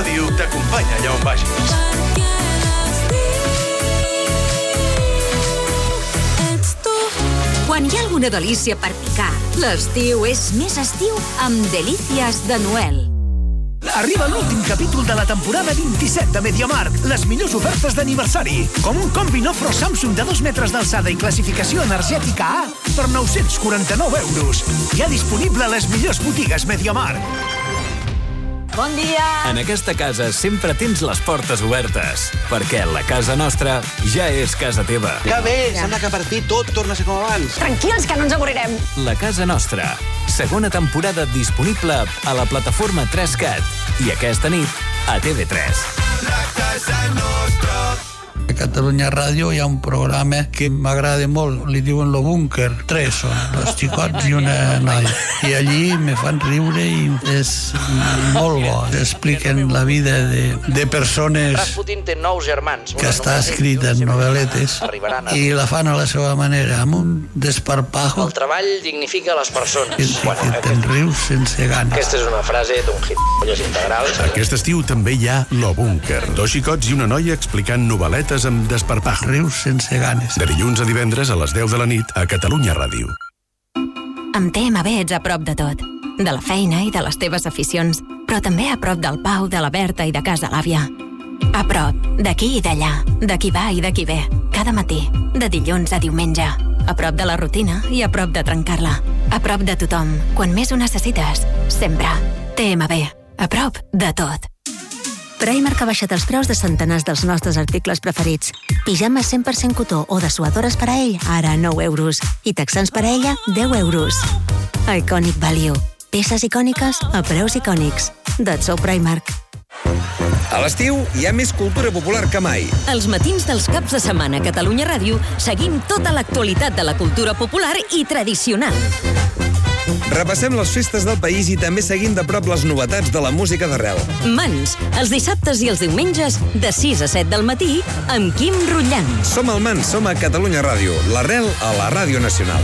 Ràdio t'acompanya allà on vagis. Quan hi ha alguna delícia per picar, l'estiu és més estiu amb Delícies de Noel. Arriba l'últim capítol de la temporada 27 de MediaMarkt. Les millors ofertes d'aniversari. Com un combi Nofro Samsung de 2 metres d'alçada i classificació energètica A per 949 euros. Ja disponible a les millors botigues MediaMarkt. Bon dia! En aquesta casa sempre tens les portes obertes, perquè la casa nostra ja és casa teva. Que bé! Sembla que per fi tot torna a ser com abans. Tranquils, que no ens avorrirem. La casa nostra. Segona temporada disponible a la plataforma 3CAT i aquesta nit a TV3. La casa nostra. A Catalunya Ràdio hi ha un programa que m'agrada molt, li diuen Lo Búnquer. 3 són, 2 xicots i una noia. I allí me fan riure i és molt bo. Expliquen la vida de persones Rasputin té 9 germans. que està escrita en novel·letes i la fan a la seva manera, amb un desparpajo El treball dignifica les persones. que te'n rius sense ganes. Aquesta és una frase d'un gilipolles integral. Aquest estiu també hi ha Lo Búnquer. 2 xicots i una noia explicant novel·letes amb desparpajo. Rius sense ganes. De dilluns a divendres a les 10 de la nit a Catalunya Ràdio. Amb TMB ets a prop de tot. De la feina i de les teves aficions, però també a prop del Pau, de la Berta i de casa l'àvia. A prop, d'aquí i d'allà, de qui va i de qui ve, cada matí, de dilluns a diumenge. A prop de la rutina i a prop de trencar-la. A prop de tothom, quan més ho necessites, sempre. TMB, a prop de tot. Primark ha baixat els preus de centenars dels nostres articles preferits. Pijames 100% cotó o dessuadores per a ell, ara a 9 euros. I texans per a ella, 10 euros. Iconic Value. Peces icòniques a preus icònics. That's so Primark. A l'estiu hi ha més cultura popular que mai. Els matins dels caps de setmana a Catalunya Ràdio seguim tota l'actualitat de la cultura popular i tradicional. Repassem les festes del país i també seguim de prop les novetats de la música d'arrel. Mans, els dissabtes i els diumenges, de 6 a 7 del matí, amb Quim Rutllant. Som al Mans, som a Catalunya Ràdio, l'arrel a la Ràdio Nacional.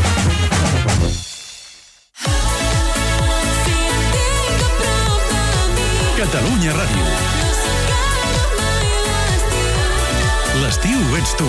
Catalunya Ràdio. L'estiu ets tu.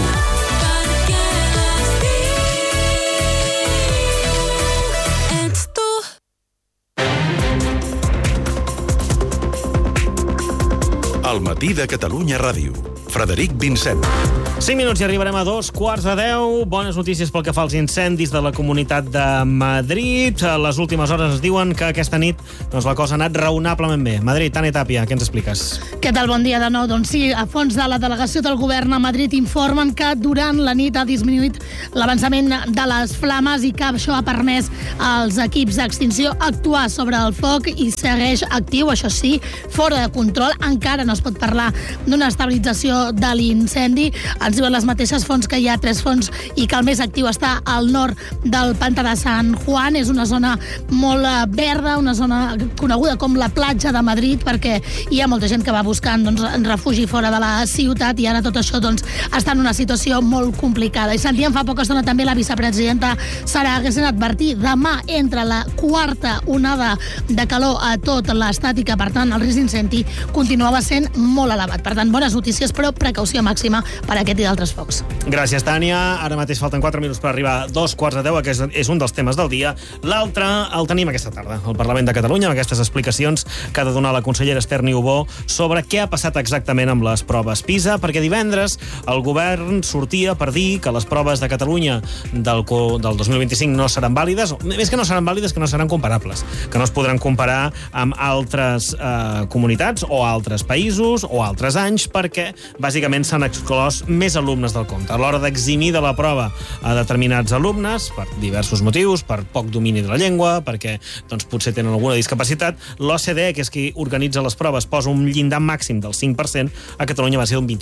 El matí de Catalunya Ràdio. Frederic Vincent. 5 minuts i arribarem a 2:45. Bones notícies pel que fa als incendis de la Comunitat de Madrid. A les últimes hores ens diuen que aquesta nit la cosa ha anat raonablement bé. Madrid, Tània Tàpia, què ens expliques? Què tal? Bon dia de nou. Doncs sí, a fons de la delegació del govern a Madrid informen que durant la nit ha disminuït l'avançament de les flames i que això ha permès als equips d'extinció actuar sobre el foc i segueix actiu, això sí, fora de control. Encara no es pot parlar d'una estabilització de l'incendi. Ens diuen les mateixes fonts que hi ha 3 fonts i que el més actiu està al nord del Pantà de Sant Juan. És una zona molt verda, una zona coneguda com la platja de Madrid, perquè hi ha molta gent que va buscant refugi fora de la ciutat i ara tot això està en una situació molt complicada. I sentíem fa poca estona també la vicepresidenta Sara Haguesen advertir demà entra la 4ª onada de calor a tot l'estat i que, per tant, el risc d'incendi continuava sent molt elevat. Per tant, bones notícies, però precaució màxima per aquest i d'altres focs. Gràcies, Tània. Ara mateix falten 4 minuts per arribar a 2:45, que és un dels temes del dia. L'altre el tenim aquesta tarda, al Parlament de Catalunya, amb aquestes explicacions que ha de donar la consellera Esther Niubó sobre què ha passat exactament amb les proves PISA, perquè divendres el govern sortia per dir que les proves de Catalunya del 2025 no seran vàlides, més que no seran vàlides, que no seran comparables, que no es podran comparar amb altres comunitats o altres països o altres anys, perquè bàsicament s'han exclòs més alumnes del compte. A l'hora d'eximir de la prova a determinats alumnes, per diversos motius, per poc domini de la llengua, perquè potser tenen alguna discapacitat, l'OCDE, que és qui organitza les proves, posa un llindar màxim del 5%, a Catalunya va ser un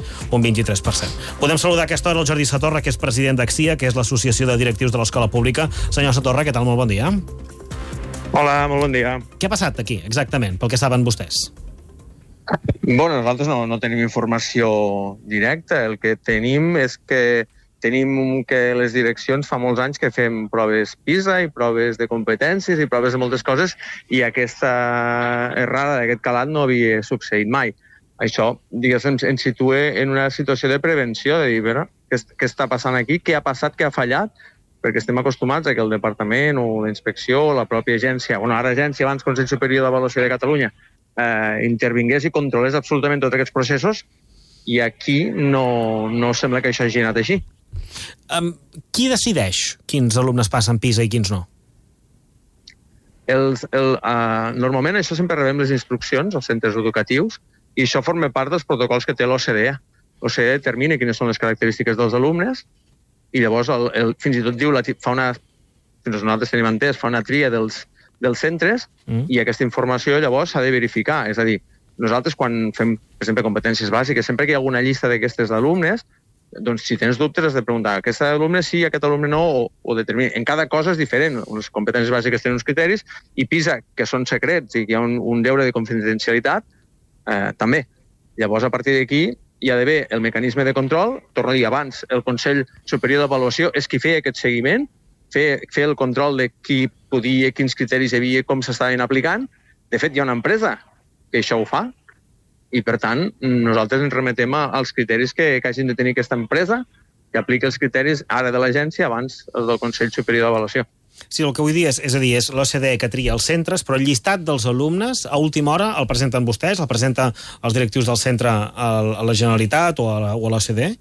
23%. Podem saludar a aquesta hora el Jordi Satorra, que és president d'Axia, que és l'Associació de Directius de l'Escola Pública. Senyor Satorra, què tal? Molt bon dia. Hola, molt bon dia. Què ha passat aquí, exactament, pel que saben vostès? Bueno, nosaltres no tenim informació directa. El que tenim és que tenim que les direccions fa molts anys que fem proves PISA i proves de competències i proves de moltes coses i aquesta errada d'aquest calat no havia succeït mai. Això, diguéssim, ens situa en una situació de prevenció, de dir, què està passant aquí, què ha passat, què ha fallat, perquè estem acostumats a que el departament o la inspecció o la pròpia agència, ara agència, abans Consell Superior d'Avaluació de Catalunya, intervingués i controlés absolutament tots aquests processos, i aquí no sembla que això hagi anat així. Qui decideix quins alumnes passen PISA i quins no? Normalment això sempre rebem les instruccions als centres educatius i això forma part dels protocols que té l'OCDE. L'OCDE determina quines són les característiques dels alumnes i llavors fins i tot diu, fins nosaltres tenim entès, fa una tria dels centres i aquesta informació llavors s'ha de verificar. És a dir, nosaltres quan fem, per exemple, competències bàsiques, sempre que hi ha alguna llista d'aquestes d'alumnes, doncs si tens dubtes has de preguntar aquest alumne sí, aquest alumne no, o determinar. En cada cosa és diferent. Les competències bàsiques tenen uns criteris i PISA, que són secrets i que hi ha un deure de confidencialitat, també. Llavors, a partir d'aquí, hi ha d'haver el mecanisme de control. Torno a dir, abans, el Consell Superior d'Avaluació és qui feia aquest seguiment, fer el control de qui podia, quins criteris hi havia, com s'estaven aplicant. De fet, hi ha una empresa que això ho fa, i, per tant, nosaltres ens remetem als criteris que hagin de tenir aquesta empresa, que aplica els criteris ara de l'agència, abans el del Consell Superior d'Avaluació. Sí, el que vull dir és l'OCDE que tria els centres, però el llistat dels alumnes, a última hora, el presenten vostès, el presenten els directius del centre a la Generalitat o a l'OCDE?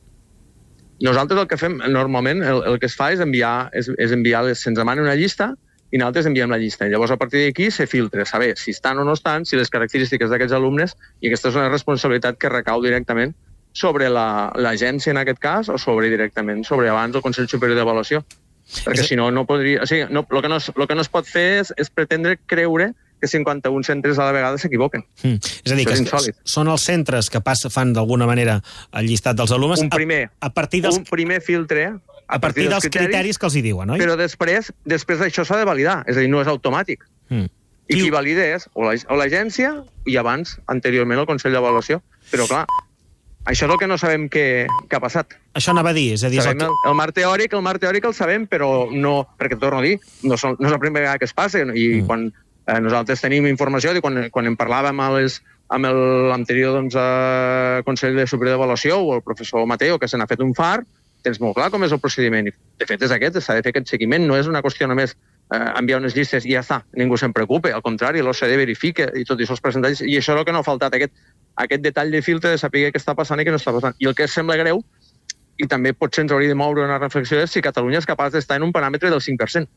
Nosaltres el que fem, normalment, el que es fa és enviar, se'ns demana una llista, i nosaltres enviem la llista. Llavors, a partir d'aquí, se filtra, saber si estan o no estan, si les característiques d'aquests alumnes, i aquesta és una responsabilitat que recau directament sobre l'agència, en aquest cas, o directament sobre abans el Consell Superior d'Avaluació. Perquè si no, no podria... O sigui, el que no es pot fer és pretendre creure que 51 centres a la vegada s'equivoquen. És a dir, que són els centres que fan d'alguna manera el llistat dels alumnes... Un primer filtre... A partir dels criteris que els hi diuen, oi? Però després això s'ha de validar, és a dir, no és automàtic. I qui valida és o l'agència i abans, anteriorment, el Consell d'Avaluació. Però, clar, això és el que no sabem què ha passat. Això anava a dir, és a dir... El marc teòric el sabem, però no... Perquè, torno a dir, no és la primera vegada que es passa, i quan nosaltres tenim informació, quan en parlàvem amb l'anterior Consell Superior d'Avaluació o el professor Mateo, que se n'ha fet un far, tens molt clar com és el procediment. De fet, és aquest, s'ha de fer aquest seguiment. No és una qüestió només enviar unes llistes i ja està, ningú se'n preocupa. Al contrari, l'OCDE verifica i tot això els percentatges. I això és el que no ha faltat, aquest detall de filtre de saber què està passant i què no està passant. I el que sembla greu, i també potser ens hauria de moure una reflexió, és si Catalunya és capaç d'estar en un paràmetre del 5%.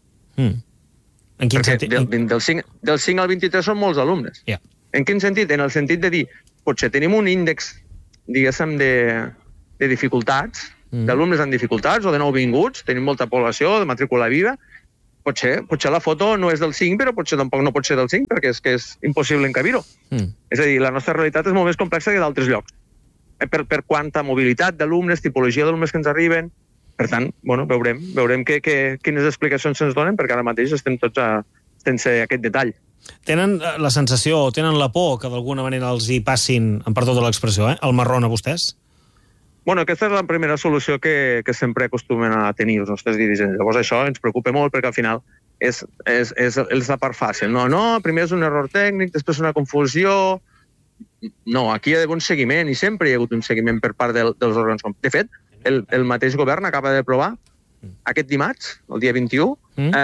En quin sentit? Del 5 al 23 són molts alumnes. En quin sentit? En el sentit de dir, potser tenim un índex, diguéssim, de dificultats, d'alumnes amb dificultats o de nouvinguts, tenim molta població de matrícula viva, potser la foto no és del 5, però potser tampoc no pot ser del 5, perquè és que és impossible encabir-ho. És a dir, la nostra realitat és molt més complexa que d'altres llocs. Per quanta mobilitat d'alumnes, tipologia d'alumnes que ens arriben. Per tant, veurem quines explicacions se'ns donen, perquè ara mateix estem tots sense aquest detall. Tenen la sensació, o tenen la por que d'alguna manera els hi passin, amb perdó de l'expressió, el marrón a vostès? Aquesta és la primera solució que sempre acostumen a tenir els nostres dirigents. Llavors això ens preocupa molt perquè al final és la part fàcil. No, primer és un error tècnic, després una confusió... No, aquí hi ha d'haver un seguiment i sempre hi ha hagut un seguiment per part dels òrgans. De fet, el mateix govern acaba d'aprovar aquest dimarts, el dia 21,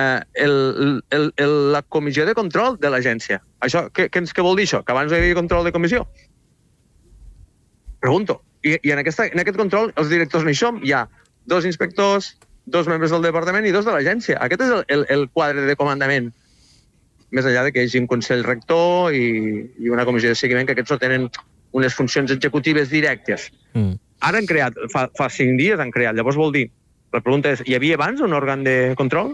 la comissió de control de l'agència. Això, què vol dir això? Que abans no hi havia control de comissió? Pregunto. I en aquest control els directors no hi som. Hi ha 2 inspectors, 2 membres del departament i 2 de l'agència. Aquest és el quadre de comandament. Més enllà que hi hagi un consell rector i una comissió de seguiment, que aquests no tenen unes funcions executives directes. Ara han creat, fa 5 dies han creat. Llavors vol dir, la pregunta és, hi havia abans un òrgan de control?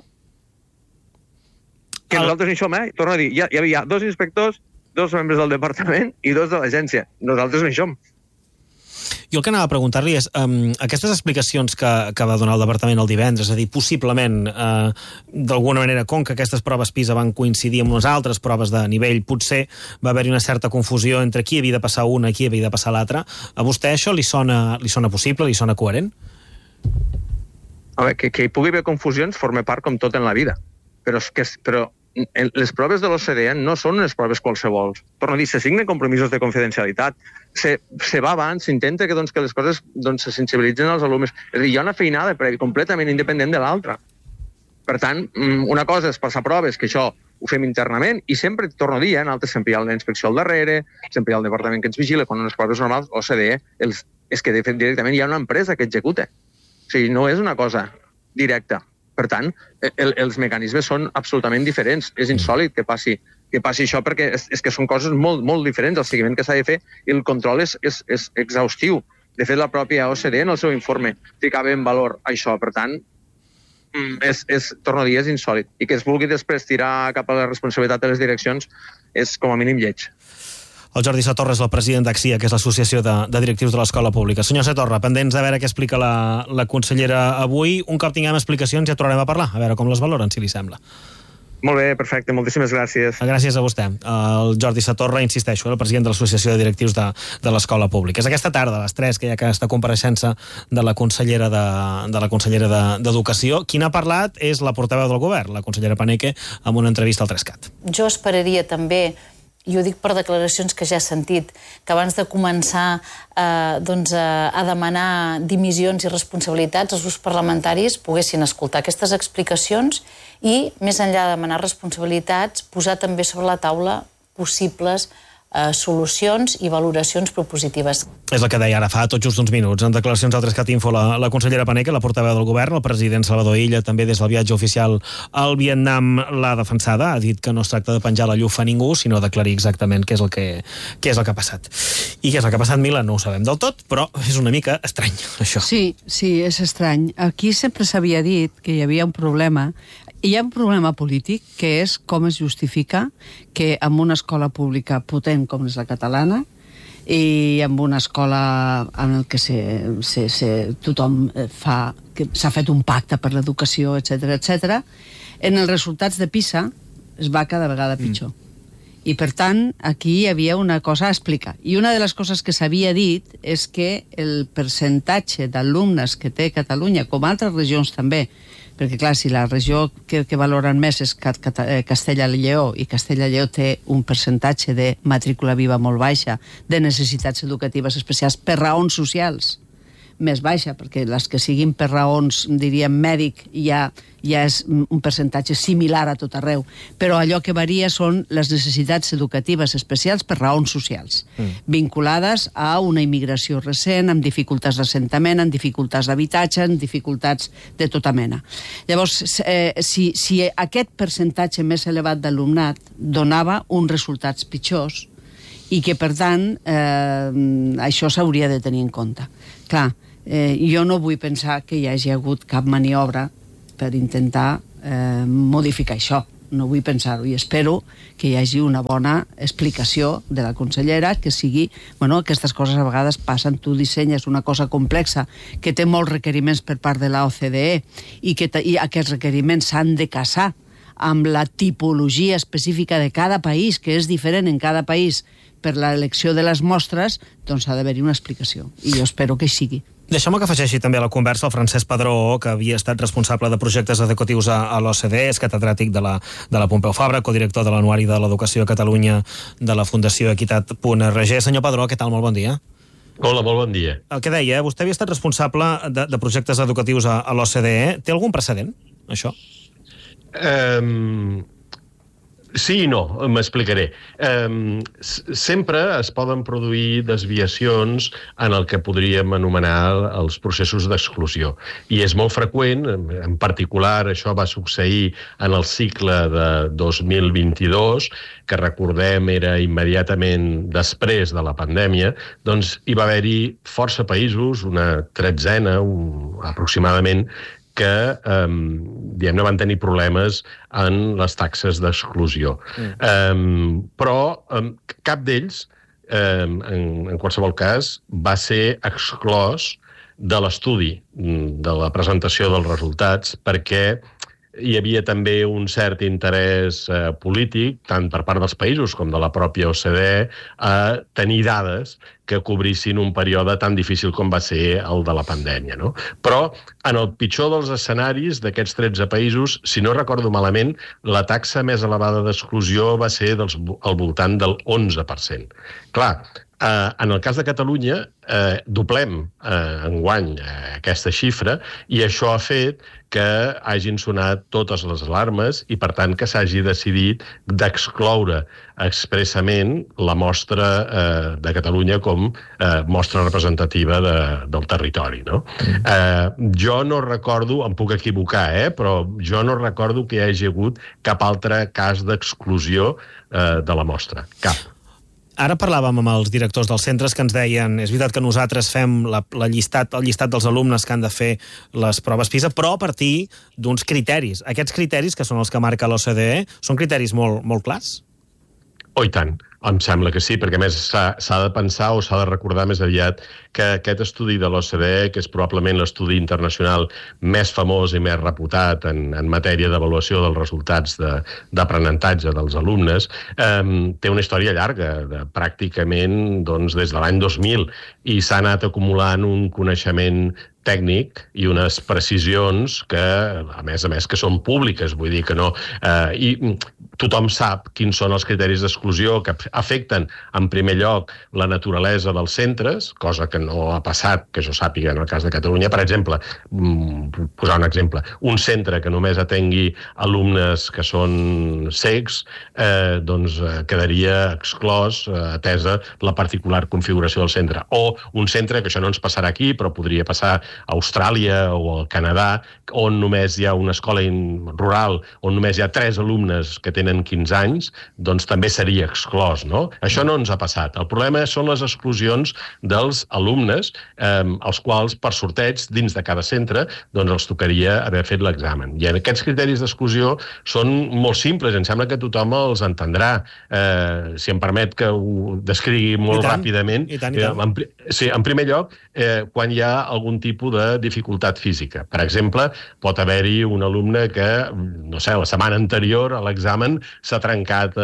Que nosaltres no hi som, Torno a dir, hi havia 2 inspectors, 2 membres del departament i 2 de l'agència. Nosaltres no hi som. Jo el que anava a preguntar-li és, aquestes explicacions que va donar el departament el divendres, és a dir, possiblement, d'alguna manera, com que aquestes proves PISA van coincidir amb unes altres proves de nivell, potser va haver-hi una certa confusió entre qui havia de passar una i qui havia de passar l'altra. A vostè això li sona possible, li sona coherent? A veure, que hi pugui haver confusions forma part com tot en la vida. Però les proves de l'OCDE no són unes proves qualsevols. Torno a dir, se signen compromisos de confidencialitat, se va abans, s'intenta que les coses se sensibilitzen als alumnes. És a dir, hi ha una feinada completament independent de l'altra. Per tant, una cosa és passar proves, que això ho fem internament, i sempre, torno a dir, en altres sempre hi ha una inspecció al darrere, sempre hi ha el departament que ens vigila, quan unes proves normals, l'OCDE, és que de fet directament hi ha una empresa que executa. O sigui, no és una cosa directa. Per tant, els mecanismes són absolutament diferents. És insòlid que passi això perquè és que són coses molt, molt diferents. El seguiment que s'ha de fer i el control és exhaustiu. De fet, la pròpia OCDE en el seu informe ficava en valor això. Per tant, torno a dir, és insòlid. I que es vulgui després tirar cap a la responsabilitat de les direccions és com a mínim lleig. El Jordi Satorra és el president d'AXIA, que és l'Associació de Directius de l'Escola Pública. Senyor Satorra, pendents de veure què explica la consellera avui. Un cop tinguem explicacions ja tornarem a parlar, a veure com les valoren, si li sembla. Molt bé, perfecte, moltíssimes gràcies. Gràcies a vostè. El Jordi Satorra, insisteixo, el president de l'Associació de Directius de l'Escola Pública. És aquesta tarda, a les 3, que hi ha aquesta compareixença de la consellera d'Educació. Qui n'ha parlat és la portaveu del govern, la consellera Paneque, amb una entrevista al 3CAT. Jo esperaria també, i ho dic per declaracions que ja he sentit, que abans de començar a demanar dimissions i responsabilitats, els grups parlamentaris poguessin escoltar aquestes explicacions i, més enllà de demanar responsabilitats, posar també sobre la taula possibles solucions i valoracions propositives. És el que deia ara fa tot just uns minuts. En declaracions al 3CAT Info, la consellera Paneque, la portaveu del govern, el president Salvador Illa, també des del viatge oficial al Vietnam l'ha defensada. Ha dit que no es tracta de penjar la llufa a ningú, sinó d'aclarir exactament què és el que ha passat. I què és el que ha passat, Mila, no ho sabem del tot, però és una mica estrany, això. Sí, és estrany. Aquí sempre s'havia dit que hi havia un problema. Hi ha un problema polític, que és com es justifica que en una escola pública potent com és la catalana i en una escola en el que tothom s'ha fet un pacte per l'educació, etc., en els resultats de PISA es va cada vegada pitjor. I, per tant, aquí hi havia una cosa a explicar. I una de les coses que s'havia dit és que el percentatge d'alumnes que té Catalunya, com altres regions també, perquè, clar, si la regió que valoren més és Castella-Lleó, i Castella-Lleó té un percentatge de matrícula viva molt baixa, de necessitats educatives especials per raons socials més baixa, perquè les que siguin per raons, diríem, mèdic, ja és un percentatge similar a tot arreu, però allò que varia són les necessitats educatives especials per raons socials, vinculades a una immigració recent, amb dificultats d'assentament, amb dificultats d'habitatge, amb dificultats de tota mena. Llavors, si aquest percentatge més elevat d'alumnat donava uns resultats pitjors, i que, per tant, això s'hauria de tenir en compte. Clar, jo no vull pensar que hi hagi hagut cap maniobra per intentar modificar això. No vull pensar-ho, i espero que hi hagi una bona explicació de la consellera, que sigui... Bueno, aquestes coses a vegades passen, tu dissenyes una cosa complexa que té molts requeriments per part de la OCDE i aquests requeriments s'han de casar amb la tipologia específica de cada país, que és diferent en cada país per l'elecció de les mostres, doncs ha d'haver-hi una explicació. I jo espero que hi sigui. Deixeu-me que afegeixi també a la conversa el Francesc Padró, que havia estat responsable de projectes educatius a l'OCDE, és catedràtic de la Pompeu Fabra, codirector de l'Anuari de l'Educació a Catalunya de la Fundació Equitat.org. Senyor Padró, què tal? Molt bon dia. Hola, molt bon dia. El que deia, vostè havia estat responsable de projectes educatius a l'OCDE. Té algun precedent, això? Sí i no, m'explicaré. Sempre es poden produir desviacions en el que podríem anomenar els processos d'exclusió. I és molt freqüent, en particular això va succeir en el cicle de 2022, que recordem era immediatament després de la pandèmia, doncs hi va haver-hi força països, una tretzena aproximadament, que van tenir problemes en les taxes d'exclusió. Però cap d'ells, en qualsevol cas, va ser exclòs de l'estudi, de la presentació dels resultats, perquè hi havia també un cert interès polític, tant per part dels països com de la pròpia OCDE, a tenir dades que cobrissin un període tan difícil com va ser el de la pandèmia, no? Però, en el pitjor dels escenaris d'aquests 13 països, si no recordo malament, la taxa més elevada d'exclusió va ser al voltant del 11%. Clar, en el cas de Catalunya, doblem enguany aquesta xifra i això ha fet que hagin sonat totes les alarmes i, per tant, que s'hagi decidit d'excloure expressament la mostra de Catalunya com mostra representativa del territori, no? Jo no recordo, em puc equivocar, però jo no recordo que hi hagi hagut cap altre cas d'exclusió de la mostra. Cap. Ara parlàvem amb els directors dels centres que ens deien és veritat que nosaltres fem el llistat dels alumnes que han de fer les proves PISA, però a partir d'uns criteris. Aquests criteris, que són els que marca l'OCDE, són criteris molt clars? Oh, i tant. Em sembla que sí, perquè a més s'ha de pensar o s'ha de recordar més aviat que aquest estudi de l'OCDE, que és probablement l'estudi internacional més famós i més reputat en matèria d'avaluació dels resultats d'aprenentatge dels alumnes, té una història llarga, pràcticament des de l'any 2000, i s'ha anat acumulant un coneixement tècnic i unes precisions que, a més, que són públiques, vull dir que no... I tothom sap quins són els criteris d'exclusió que afecten, en primer lloc, la naturalesa dels centres, cosa que no ha passat, que jo sàpiga, en el cas de Catalunya. Per exemple, posar un exemple, un centre que només atengui alumnes que són cecs, doncs quedaria exclòs, atesa la particular configuració del centre. O un centre, que això no ens passarà aquí, però podria passar a Austràlia o al Canadà, on només hi ha una escola rural, on només hi ha 3 alumnes que tenen 15 anys, doncs també seria exclòs, no? Això no ens ha passat. El problema són les exclusions dels alumnes, els quals, per sorteig, dins de cada centre, doncs els tocaria haver fet l'examen. I aquests criteris d'exclusió són molt simples, em sembla que tothom els entendrà. Si em permet que ho descrigui molt ràpidament. Sí, en primer lloc, quan hi ha algun tipus de dificultat física. Per exemple, pot haver-hi un alumne que, no sé, la setmana anterior a l'examen s'ha trencat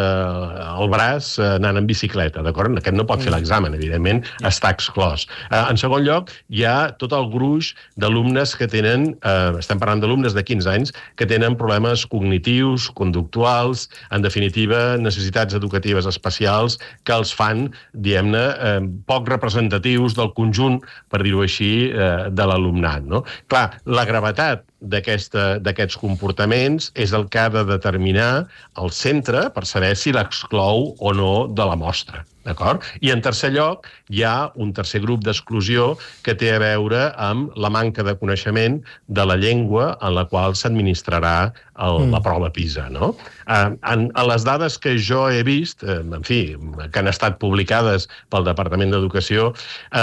el braç anant en bicicleta, d'acord? Aquest no pot fer l'examen, evidentment, està exclòs. En segon lloc, hi ha tot el gruix d'alumnes que tenen, estem parlant d'alumnes de 15 anys, que tenen problemes cognitius, conductuals, en definitiva, necessitats educatives especials que els fan, diguem-ne, poc representatius del conjunt, per dir-ho així, de l'alumnat, no? Clar, la gravetat d'aquests comportaments és el que ha de determinar el centre per saber si l'exclou o no de la mostra. D'acord? I en tercer lloc, hi ha un tercer grup d'exclusió que té a veure amb la manca de coneixement de la llengua en la qual s'administrarà la prova PISA, no? En les dades que jo he vist, en fi, que han estat publicades pel Departament d'Educació,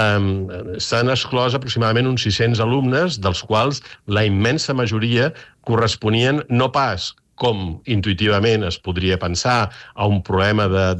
s'han exclòs aproximadament uns 600 alumnes, dels quals la immensa majoria corresponien no pas com intuïtivament es podria pensar a un problema de